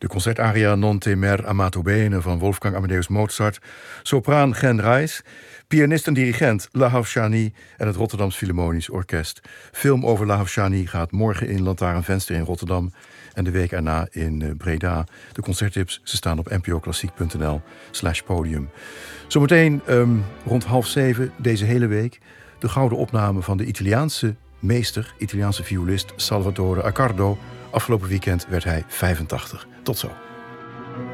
De concertaria Non temer amato bene van Wolfgang Amadeus Mozart. Sopraan Gen Reis. Pianist en dirigent Lahav Shani en het Rotterdams Philharmonisch Orkest. Film over Lahav Shani gaat morgen in Lantaarnvenster in Rotterdam en de week erna in Breda. De concerttips, ze staan op npoklassiek.nl/podium. Zometeen rond 6:30 deze hele week de gouden opname van de Italiaanse meester, Italiaanse violist Salvatore Accardo. Afgelopen weekend werd hij 85. Tot zo.